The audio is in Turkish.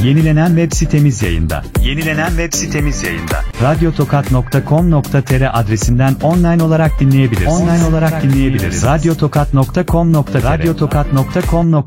Yenilenen web sitemiz yayında. Radyotokat.com.tr adresinden online olarak dinleyebilirsiniz. Radyotokat.com.tr